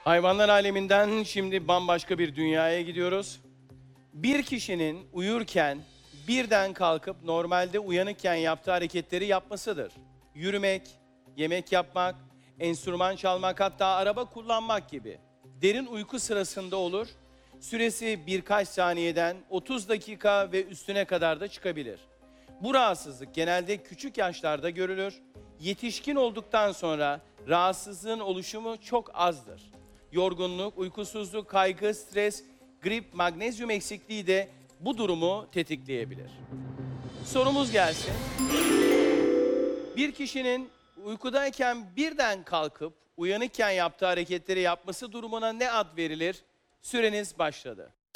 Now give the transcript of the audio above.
Hayvanlar aleminden şimdi bambaşka bir dünyaya gidiyoruz. Bir kişinin uyurken birden kalkıp normalde uyanıkken yaptığı hareketleri yapmasıdır. Yürümek, yemek yapmak, enstrüman çalmak, hatta araba kullanmak gibi. Derin uyku sırasında olur. Süresi birkaç saniyeden 30 dakika ve üstüne kadar da çıkabilir. Bu rahatsızlık genelde küçük yaşlarda görülür. Yetişkin olduktan sonra rahatsızlığın oluşumu çok azdır. Yorgunluk, uykusuzluk, kaygı, stres, grip, magnezyum eksikliği de bu durumu tetikleyebilir. Sorumuz gelsin. Bir kişinin uykudayken birden kalkıp uyanıkken yaptığı hareketleri yapması durumuna ne ad verilir? Süreniz başladı.